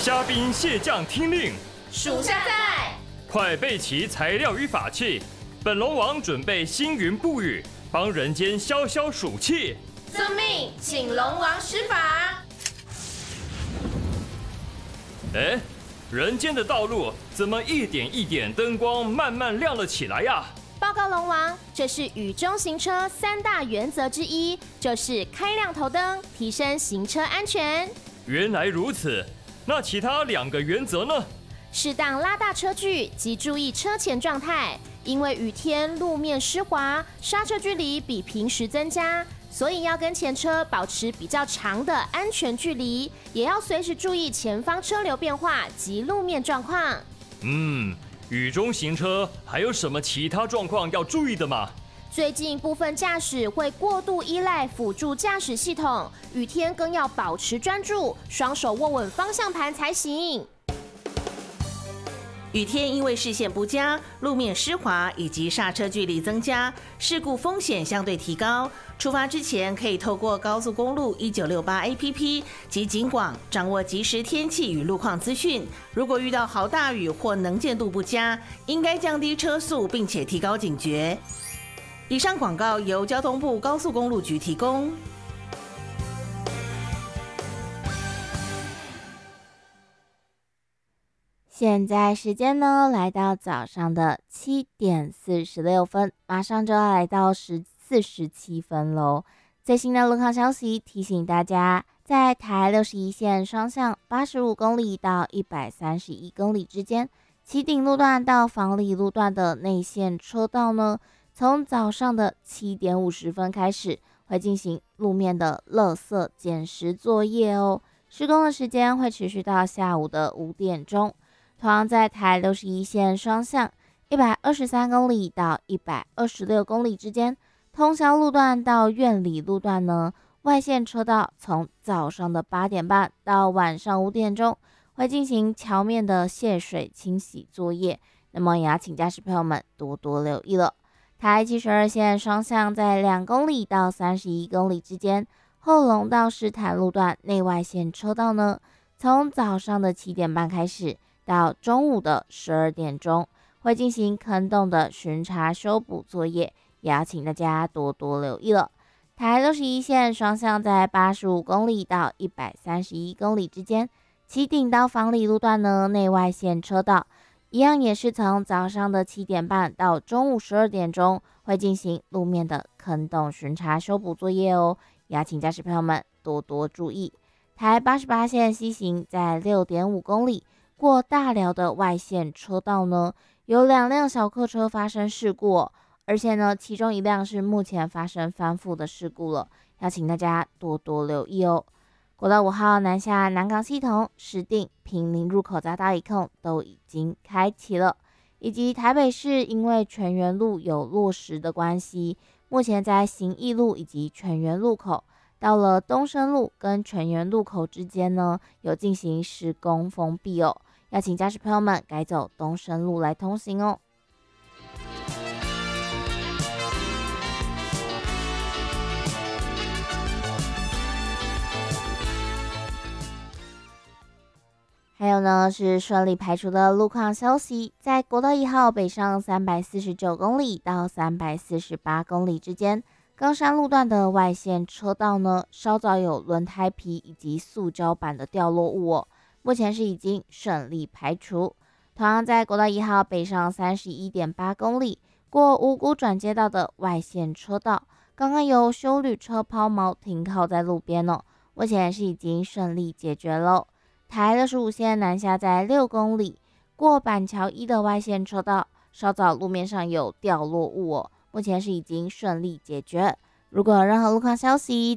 虾兵蟹将听令， 属下在。 快备齐材料与法器。本龙王准备星云布雨，帮人间消消暑气。 遵命，请龙王施法。 哎，人间的道路怎么一点一点灯光慢慢亮了起来呀？ 报告龙王，这是雨中行车3大原则之一，就是开亮头灯，提升行车安全。 原来如此，那其他2个原则呢？ 适当拉大车距及注意车前状态，因为雨天路面湿滑，刹车距离比平时增加，所以要跟前车保持比较长的安全距离，也要随时注意前方车流变化及路面状况。 雨中行车还有什么其他状况要注意的吗？ 最近部分驾驶会过度依赖辅助驾驶系统，雨天更要保持专注，双手握稳方向盘才行。 雨天因为视线不佳、路面湿滑以及刹车距离增加，事故风险相对提高。出发之前可以透过高速公路1968 APP 及警广掌握即时天气与路况资讯。如果遇到豪大雨或能见度不佳，应该降低车速，并且提高警觉。以上广告由交通部高速公路局提供。 现在时间呢，来到早上的7点46分，马上就要来到47分喽。最新的路况消息提醒大家，在台61线双向85公里到131公里之间，旗顶路段到房里路段的内线车道呢，从早上的7点50分开始，会进行路面的垃圾捡拾作业哦。施工的时间会持续到下午的5点钟。同样在台61线双向123公里到126公里之间，通霄路段到苑里路段呢，外线车道从早上的8点半到晚上5点钟会进行桥面的泄水清洗作业，那么也要请驾驶朋友们多多留意了。台72线双向在2公里到31公里之间，后龙到士坦路段内外线车道呢，从早上的7点半开始到中午的12点钟会进行坑洞的巡查修补作业，也要请大家多多留意了。台61线双向在85公里到131公里之间，旗顶到房里路段呢，内外线车道一样也是从早上的7点半到中午12点钟会进行路面的坑洞巡查修补作业哦，也要请驾驶朋友们多多注意。台88线西行在6.5公里过大寮的外线车道呢，有2辆小客车发生事故哦，而且呢，其中1辆是目前发生翻覆的事故了，要请大家多多留意哦。国道5号南下南港系统、石碇、坪林入口匝道一控都已经开启了，以及台北市因为泉源路有落石的关系，目前在行义路以及泉源路口到了东升路跟泉源路口之间呢，有进行施工封闭哦，要请驾驶朋友们改走东升路来通行哦。还有呢，是顺利排除的路况消息，在国道1号北上349公里到348公里之间，冈山路段的外线车道呢，稍早有轮胎皮以及塑胶板的掉落物哦，目前是已经顺利排除。同样在国道1号北上31.8公里，过五股转接道的外线车道，刚刚有休旅车抛锚停靠在路边哦，目前是已经顺利解决喽。台65线南下在6公里，过板桥1的外线车道，稍早路面上有掉落物哦，目前是已经顺利解决。如果有任何路况消息，